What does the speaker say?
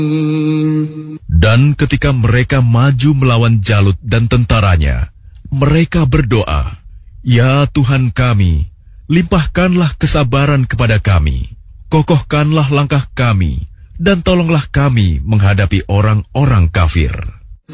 Dan ketika mereka maju melawan Jalut dan tentaranya, mereka berdoa, "Ya Tuhan kami, limpahkanlah kesabaran kepada kami, kokohkanlah langkah kami, dan tolonglah kami menghadapi orang-orang kafir."